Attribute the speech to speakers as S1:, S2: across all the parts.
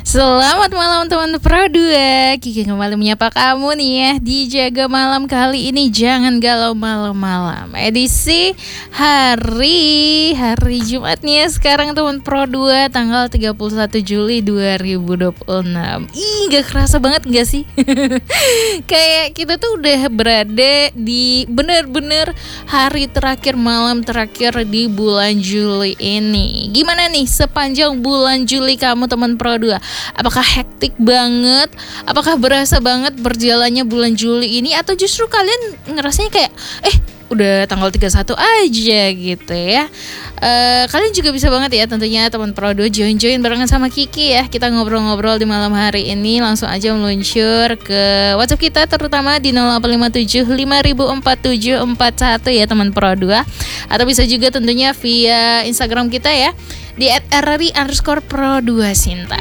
S1: Selamat malam teman Pro 2. Kiki kembali menyapa kamu nih ya di Jaga Malam kali ini. Jangan galau malam-malam. Edisi hari Jumat nih ya sekarang teman Pro 2, tanggal 31 Juli 2026. Gak kerasa banget gak sih? Kayak kita tuh udah berada di bener-bener hari terakhir, malam terakhir di bulan Juli ini. Gimana nih sepanjang bulan Juli kamu teman Pro 2? Apakah hektik banget? Apakah berasa banget berjalannya bulan Juli ini? Atau justru kalian ngerasanya kayak udah tanggal 31 aja gitu ya. Kalian juga bisa banget ya tentunya teman Pro 2 join barengan sama Kiki ya. Kita ngobrol-ngobrol di malam hari ini. Langsung aja meluncur ke WhatsApp kita, terutama di 0857 504741 ya teman Pro 2. Atau bisa juga tentunya via Instagram kita ya di @rri_pro2sinta.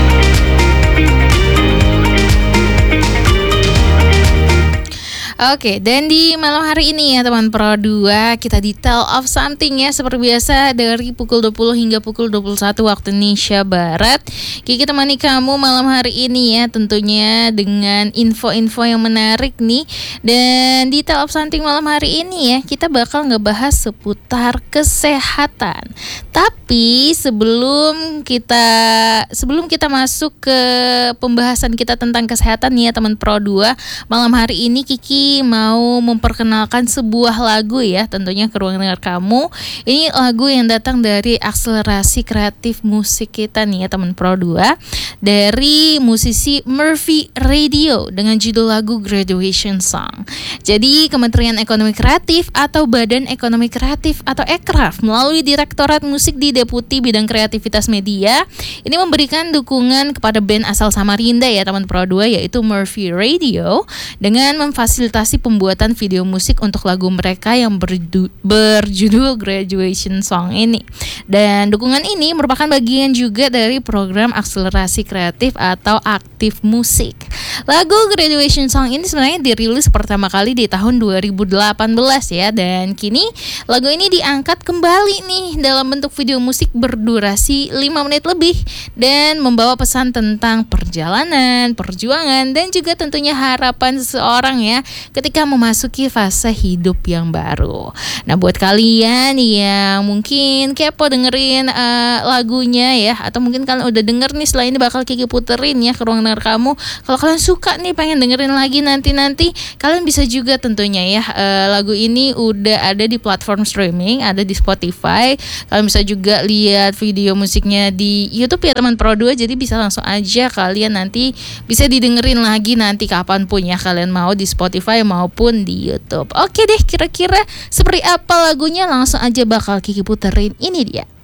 S1: Oke, dan di malam hari ini ya teman Pro 2, kita di Tell of Something ya, seperti biasa dari pukul 20 hingga pukul 21 waktu Indonesia Barat. Kiki temani kamu malam hari ini ya, tentunya dengan info-info yang menarik nih. Dan di Tell of Something malam hari ini ya, kita bakal ngebahas seputar kesehatan. Tapi sebelum kita masuk ke pembahasan kita tentang kesehatan nih ya teman Pro 2, malam hari ini Kiki mau memperkenalkan sebuah lagu ya tentunya ke ruang dengar kamu. Ini lagu yang datang dari akselerasi kreatif musik kita nih ya teman Pro 2, dari musisi Murphy Radio dengan judul lagu Graduation Song. Jadi Kementerian Ekonomi Kreatif atau Badan Ekonomi Kreatif atau Ekraf melalui Direktorat Musik di Deputi Bidang Kreativitas Media ini memberikan dukungan kepada band asal Samarinda ya teman Pro 2, yaitu Murphy Radio, dengan memfasilitasi pembuatan video musik untuk lagu mereka yang berjudul Graduation Song ini. Dan dukungan ini merupakan bagian juga dari program akselerasi kreatif atau Aktif Musik. Lagu Graduation Song ini sebenarnya dirilis pertama kali di tahun 2018 ya, dan kini lagu ini diangkat kembali nih dalam bentuk video musik berdurasi 5 menit lebih dan membawa pesan tentang perjalanan, perjuangan, dan juga tentunya harapan seseorang ya ketika memasuki fase hidup yang baru. Nah, buat kalian yang mungkin kepo dengerin lagunya ya, atau mungkin kalian udah denger nih, setelah ini bakal Kiki puterin ya ke ruang dengar kamu. Kalau kalian suka nih pengen dengerin lagi nanti kalian bisa juga tentunya ya, lagu ini udah ada di platform streaming, ada di Spotify. Kalian bisa juga lihat video musiknya di YouTube ya teman Pro 2. Jadi bisa langsung aja kalian nanti bisa didengerin lagi nanti kapanpun ya kalian mau, di Spotify maupun di YouTube. Oke deh, kira-kira seperti apa lagunya, langsung aja bakal Kiki puterin. Ini dia.